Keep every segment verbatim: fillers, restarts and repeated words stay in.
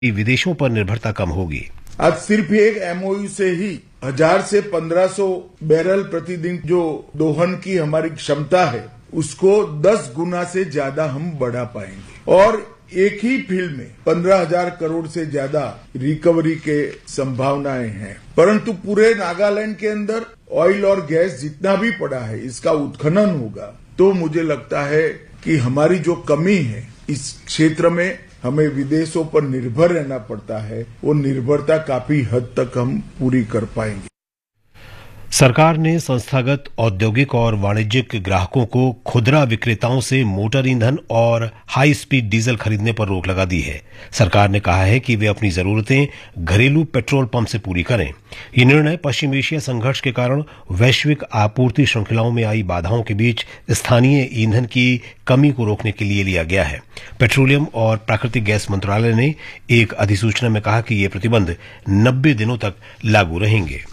विदेशों पर निर्भरता कम होगी। आज सिर्फ एक एमओयू से ही हजार से पंद्रह सौ बैरल प्रतिदिन जो दोहन की हमारी क्षमता है उसको दस गुना से ज्यादा हम बढ़ा पाएंगे और एक ही फील्ड में पंद्रह हजार करोड़ से ज्यादा रिकवरी के संभावनाएं हैं। परंतु पूरे नागालैंड के अंदर ऑयल और गैस जितना भी पड़ा है इसका उत्खनन होगा तो मुझे लगता है कि हमारी जो कमी है इस क्षेत्र में हमें विदेशों पर निर्भर रहना पड़ता है, वो निर्भरता काफी हद तक हम पूरी कर पाएंगे। सरकार ने संस्थागत औद्योगिक और वाणिज्यिक ग्राहकों को खुदरा विक्रेताओं से मोटर ईंधन और हाई स्पीड डीजल खरीदने पर रोक लगा दी है। सरकार ने कहा है कि वे अपनी जरूरतें घरेलू पेट्रोल पंप से पूरी करें। ये निर्णय पश्चिम एशिया संघर्ष के कारण वैश्विक आपूर्ति श्रृंखलाओं में आई बाधाओं के बीच स्थानीय ईंधन की कमी को रोकने के लिए लिया गया है। पेट्रोलियम और प्राकृतिक गैस मंत्रालय ने एक अधिसूचना में कहा कि ये प्रतिबंध नब्बे दिनों तक लागू रहेंगे।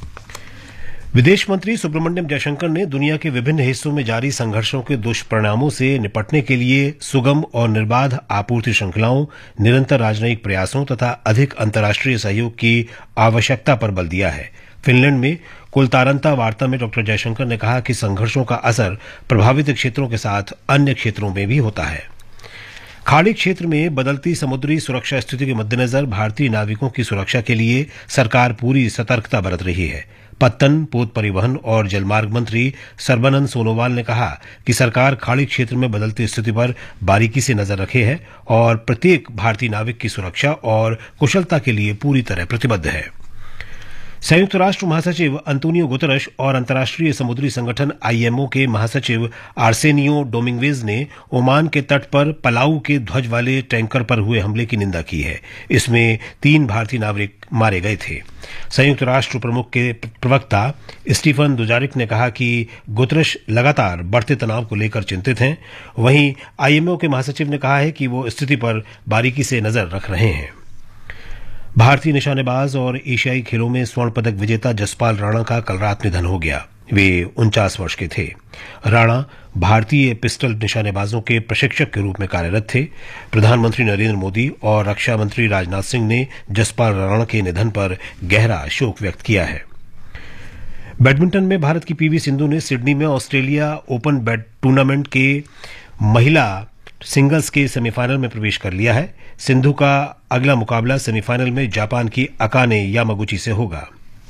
विदेश मंत्री सुब्रमण्यम जयशंकर ने दुनिया के विभिन्न हिस्सों में जारी संघर्षों के दुष्परिणामों से निपटने के लिए सुगम और निर्बाध आपूर्ति श्रृंखलाओं, निरंतर राजनयिक प्रयासों तथा अधिक अंतर्राष्ट्रीय सहयोग की आवश्यकता पर बल दिया है। फिनलैंड में कुलतारंता वार्ता में डॉक्टर जयशंकर ने कहा कि संघर्षों का असर प्रभावित क्षेत्रों के साथ अन्य क्षेत्रों में भी होता है। खाड़ी क्षेत्र में बदलती समुद्री सुरक्षा स्थिति के मद्देनजर भारतीय नाविकों की सुरक्षा के लिए सरकार पूरी सतर्कता बरत रही है। पत्तन, पोत परिवहन और जलमार्ग मंत्री सर्बानंद सोनोवाल ने कहा कि सरकार खाड़ी क्षेत्र में बदलती स्थिति पर बारीकी से नजर रखे है और प्रत्येक भारतीय नाविक की सुरक्षा और कुशलता के लिए पूरी तरह प्रतिबद्ध है। संयुक्त राष्ट्र महासचिव अंतोनियो गुतरश और अंतर्राष्ट्रीय समुद्री संगठन आईएमओ के महासचिव आर्सेनियो डोमिंगवेज ने ओमान के तट पर पलाऊ के ध्वज वाले टैंकर पर हुए हमले की निंदा की है। इसमें तीन भारतीय नागरिक मारे गए थे। संयुक्त राष्ट्र प्रमुख के प्रवक्ता स्टीफन दुजारिक ने कहा कि गुतरश लगातार बढ़ते तनाव को लेकर चिंतित हैं। वहीं आईएमओ के महासचिव ने कहा है कि वो स्थिति पर बारीकी से नजर रख रहे हैं। भारतीय निशानेबाज और एशियाई खेलों में स्वर्ण पदक विजेता जसपाल राणा का कल रात निधन हो गया। वे उनचास वर्ष के थे। राणा भारतीय पिस्टल निशानेबाजों के प्रशिक्षक के रूप में कार्यरत थे। प्रधानमंत्री नरेंद्र मोदी और रक्षा मंत्री राजनाथ सिंह ने जसपाल राणा के निधन पर गहरा शोक व्यक्त किया है। बैडमिंटन में भारत की पीवी सिंधु ने सिडनी में ऑस्ट्रेलिया ओपन बैड टूर्नामेंट के महिला सिंगल्स के सेमीफाइनल में प्रवेश कर लिया है। सिंधु का अगला मुकाबला सेमीफाइनल में जापान की अकाने यामागुची से होगा।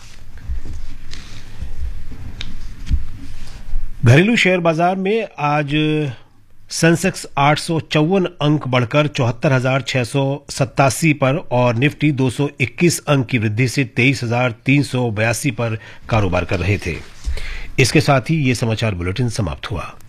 घरेलू शेयर बाजार में आज सेंसेक्स आठ सौ चौवन अंक बढ़कर चौहत्तर हजार छह सौ सत्तासी पर और निफ्टी दो सौ इक्कीस अंक की वृद्धि से तेईस हजार तीन सौ बयासी पर कारोबार कर रहे थे। इसके साथ ही ये समाचार बुलेटिन समाप्त हुआ।